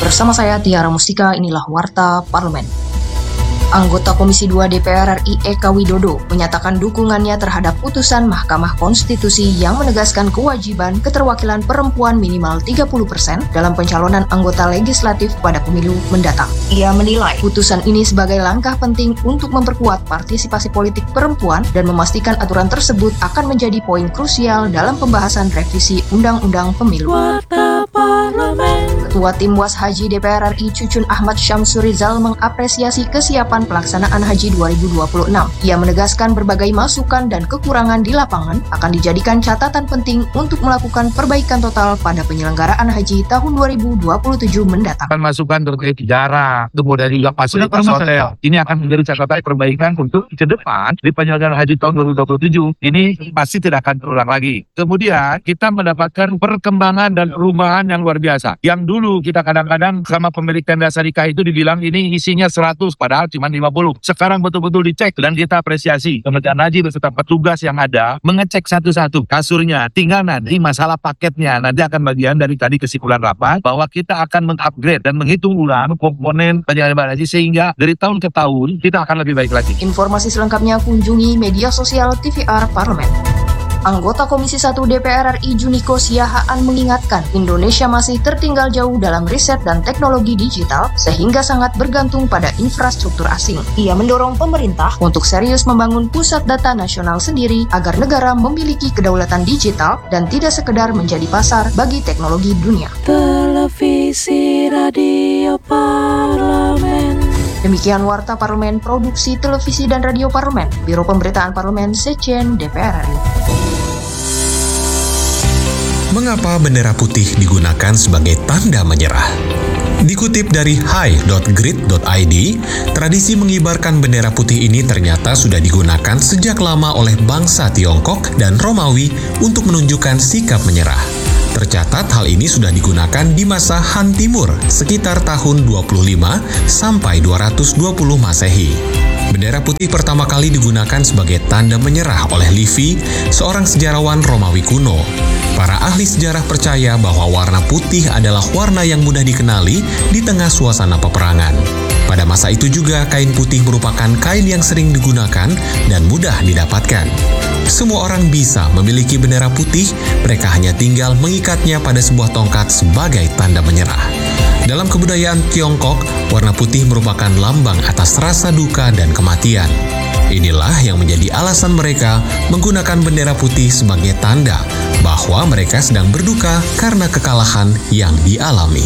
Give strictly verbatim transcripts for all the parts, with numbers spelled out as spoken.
Bersama saya Tiara Mustika, inilah Warta Parlemen. Anggota Komisi dua D P R R I Eka Widodo menyatakan dukungannya terhadap putusan Mahkamah Konstitusi yang menegaskan kewajiban keterwakilan perempuan minimal tiga puluh persen dalam pencalonan anggota legislatif pada pemilu mendatang. Ia menilai putusan ini sebagai langkah penting untuk memperkuat partisipasi politik perempuan dan memastikan aturan tersebut akan menjadi poin krusial dalam pembahasan revisi Undang-Undang Pemilu. Warta Parlemen. Ketua Tim Was Haji D P R R I Cucun Ahmad Syamsurizal mengapresiasi kesiapan pelaksanaan Haji dua ribu dua puluh enam. Ia menegaskan berbagai masukan dan kekurangan di lapangan akan dijadikan catatan penting untuk melakukan perbaikan total pada penyelenggaraan Haji tahun dua ribu dua puluh tujuh mendatang. Masukan terkait jarak, kemudian juga fasilitas hotel. Ini akan menjadi catatan perbaikan untuk ke depan di penyelenggaraan Haji tahun dua ribu dua puluh tujuh. Ini pasti tidak akan terulang lagi. Kemudian kita mendapatkan perkembangan dan perubahan yang luar biasa. Yang dulu kita kadang-kadang sama pemilik tenda Sarika itu dibilang ini isinya seratus, padahal cuma lima puluh. Sekarang betul-betul dicek dan kita apresiasi Kementerian Haji beserta petugas yang ada mengecek satu-satu kasurnya. Tinggal nanti masalah paketnya nanti akan bagian dari tadi kesimpulan rapat bahwa kita akan mengupgrade dan menghitung ulang komponen penyelenggaraan haji sehingga dari tahun ke tahun kita akan lebih baik lagi. Informasi selengkapnya kunjungi media sosial T V R Parlemen. Anggota Komisi satu D P R R I Juniko Siahaan mengingatkan Indonesia masih tertinggal jauh dalam riset dan teknologi digital sehingga sangat bergantung pada infrastruktur asing. Ia mendorong pemerintah untuk serius membangun pusat data nasional sendiri agar negara memiliki kedaulatan digital dan tidak sekedar menjadi pasar bagi teknologi dunia. Televisi Radio Parlemen. Demikian Warta Parlemen, Produksi Televisi dan Radio Parlemen, Biro Pemberitaan Parlemen, Sekjen D P R R I. Mengapa bendera putih digunakan sebagai tanda menyerah? Dikutip dari hai dot grid dot i d, tradisi mengibarkan bendera putih ini ternyata sudah digunakan sejak lama oleh bangsa Tiongkok dan Romawi untuk menunjukkan sikap menyerah. Tercatat hal ini sudah digunakan di masa Han Timur sekitar tahun dua puluh lima sampai dua ratus dua puluh Masehi. Bendera putih pertama kali digunakan sebagai tanda menyerah oleh Livy, seorang sejarawan Romawi kuno. Para ahli sejarah percaya bahwa warna putih adalah warna yang mudah dikenali di tengah suasana peperangan. Pada masa itu juga kain putih merupakan kain yang sering digunakan dan mudah didapatkan. Semua orang bisa memiliki bendera putih, mereka hanya tinggal mengikatnya pada sebuah tongkat sebagai tanda menyerah. Dalam kebudayaan Tiongkok, warna putih merupakan lambang atas rasa duka dan kematian. Inilah yang menjadi alasan mereka menggunakan bendera putih sebagai tanda bahwa mereka sedang berduka karena kekalahan yang dialami.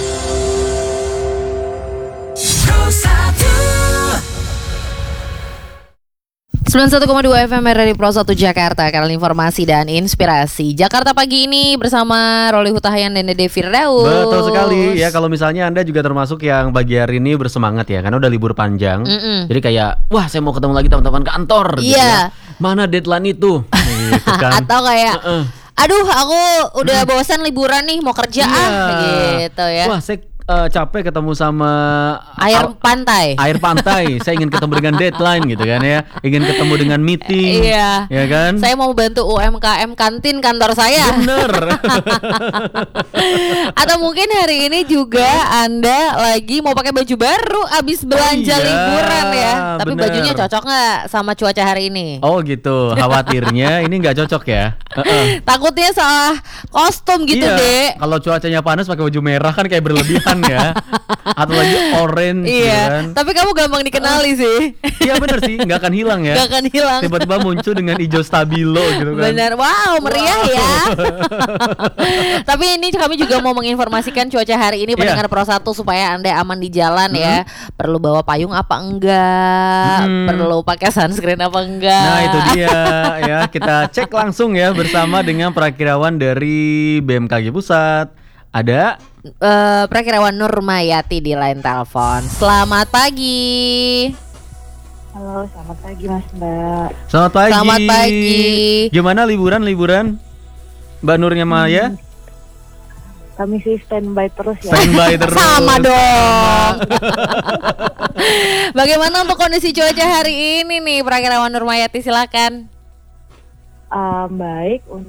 sembilan puluh satu koma dua F M dari Pro satu Jakarta, kanal informasi dan inspirasi. Jakarta pagi ini bersama Roli Hutahayan dan Dede Firdaus. Betul sekali ya, kalau misalnya Anda juga termasuk yang pagi hari ini bersemangat ya, karena udah libur panjang. Mm-mm. Jadi kayak, wah saya mau ketemu lagi teman-teman kantor gitu yeah. ya. Mana deadline itu? Gitu kan. Atau kayak, uh-uh. aduh aku udah bosan liburan nih, mau kerja yeah. ah gitu ya. Wah saya Uh, capek ketemu sama air al- pantai. Air pantai. Saya ingin ketemu dengan deadline gitu kan ya. Ingin ketemu dengan meeting. Iya. Ya kan? Saya mau bantu U M K M kantin kantor saya. Bener. Atau mungkin hari ini juga Anda lagi mau pakai baju baru abis belanja oh, iya. liburan ya. Tapi bener. Bajunya cocok nggak sama cuaca hari ini? Oh gitu. Khawatirnya ini nggak cocok ya. Uh-uh. Takutnya salah kostum gitu iya. deh. Kalau cuacanya panas pakai baju merah kan kayak berlebihan ya. Atau lagi orange iya, kan. Tapi kamu gampang dikenali uh, sih. Iya bener sih, nggak akan hilang ya. Nggak akan hilang. Tiba-tiba muncul dengan hijau stabilo gitu kan. Bener, wow meriah wow. ya. Tapi ini kami juga mau menginformasikan cuaca hari ini pendengar yeah. Pro satu supaya Anda aman di jalan hmm. ya. Perlu bawa payung apa enggak? Hmm. Perlu pakai sunscreen apa enggak? Nah itu dia ya, kita cek langsung ya bersama dengan perakirawan dari B M K G Pusat. Ada uh, Prakirawan Nurmayati di line telepon. Selamat pagi. Halo, selamat pagi Mas Mbak. Selamat pagi. Selamat pagi. Gimana liburan-liburan Mbak Nurnya Maya? Hmm. Kami sih standby terus ya. Standby terus. Sama dong. Bagaimana untuk kondisi cuaca hari ini nih Prakirawan Nurmayati, silakan. Uh, baik untuk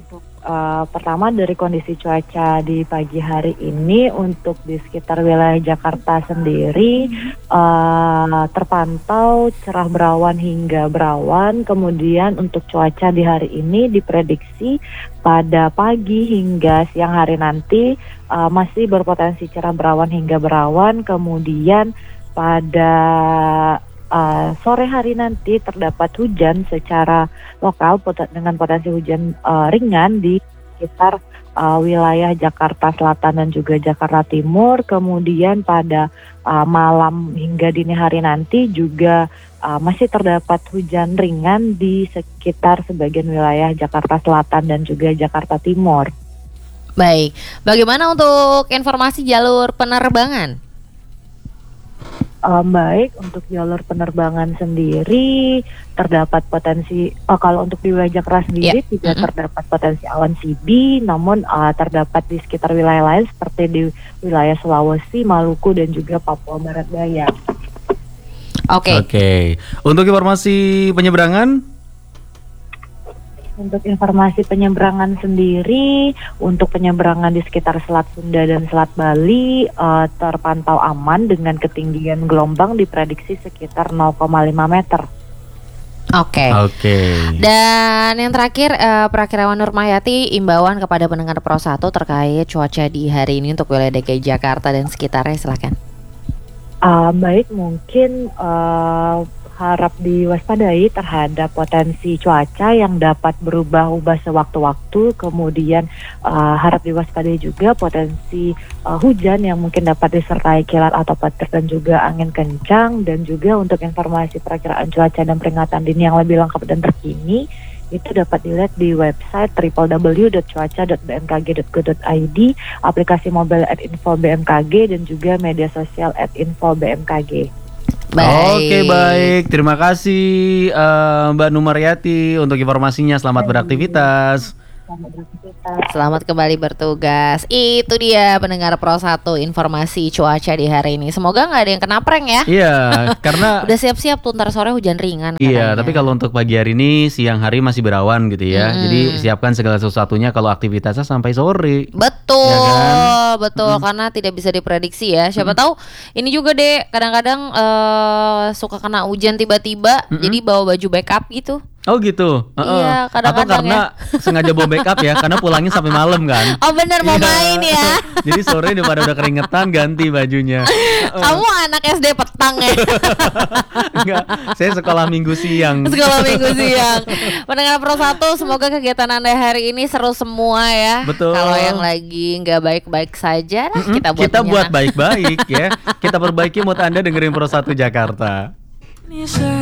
uh, pertama dari kondisi cuaca di pagi hari ini untuk di sekitar wilayah Jakarta sendiri uh, terpantau cerah berawan hingga berawan. Kemudian untuk cuaca di hari ini diprediksi pada pagi hingga siang hari nanti uh, masih berpotensi cerah berawan hingga berawan. Kemudian pada Uh, sore hari nanti terdapat hujan secara lokal pot- dengan potensi hujan uh, ringan di sekitar uh, wilayah Jakarta Selatan dan juga Jakarta Timur. Kemudian pada uh, malam hingga dini hari nanti juga uh, masih terdapat hujan ringan di sekitar sebagian wilayah Jakarta Selatan dan juga Jakarta Timur. Baik, bagaimana untuk informasi jalur penerbangan? Um, baik, untuk jalur penerbangan sendiri terdapat potensi, oh, kalau untuk di wilayah Jakarta sendiri yeah. tidak mm-hmm. terdapat potensi awan C B, namun uh, terdapat di sekitar wilayah lain seperti di wilayah Sulawesi, Maluku dan juga Papua Barat Daya. Oke. Okay. Oke. Okay. Untuk informasi penyeberangan? Untuk informasi penyeberangan sendiri, untuk penyeberangan di sekitar Selat Sunda dan Selat Bali uh, terpantau aman dengan ketinggian gelombang diprediksi sekitar nol koma lima meter. Oke. Okay. Oke. Okay. Dan yang terakhir, uh, Prakirawan Nurmayati, imbauan kepada pendengar Pro satu terkait cuaca di hari ini untuk wilayah D K I Jakarta dan sekitarnya, silakan. Uh, baik, mungkin uh, harap diwaspadai terhadap potensi cuaca yang dapat berubah-ubah sewaktu-waktu. Kemudian uh, harap diwaspadai juga potensi uh, hujan yang mungkin dapat disertai kilat atau petir dan juga angin kencang. Dan juga untuk informasi perakiraan cuaca dan peringatan dini yang lebih lengkap dan terkini itu dapat dilihat di website w w w dot cuaca dot b m k g dot go dot i d, aplikasi mobile at info b m k g dan juga media sosial at info b m k g. Baik. Oke, baik. Terima kasih uh, Mbak Nurmayati untuk informasinya. Selamat beraktivitas. Selamat kembali bertugas. Itu dia pendengar Pro satu informasi cuaca di hari ini. Semoga nggak ada yang kena prank ya. Iya, karena udah siap-siap tuh ntar sore hujan ringan. Iya, katanya. tapi kalau untuk pagi hari ini siang hari masih berawan gitu ya. Hmm. Jadi siapkan segala sesuatunya kalau aktivitasnya sampai sore. Betul, ya kan? betul hmm. karena tidak bisa diprediksi ya. Siapa hmm. tahu ini juga deh kadang-kadang uh, suka kena hujan tiba-tiba, hmm. jadi bawa baju backup gitu. Oh gitu. Uh-uh. Iya, kadang-kadang atau karena ya. sengaja bawa backup ya, karena pulangnya sampai malam kan. Oh bener, mau main ya. Jadi sore daripada udah keringetan ganti bajunya. Kamu anak S D petang ya? Enggak, saya sekolah minggu siang. Sekolah minggu siang. Pendengar Pro satu, semoga kegiatan Anda hari ini seru semua ya. Betul. Kalau yang lagi nggak baik-baik saja, nah, Mm-mm, kita buat kita buat baik-baik ya. Kita perbaiki mood Anda dengerin Pro satu Jakarta.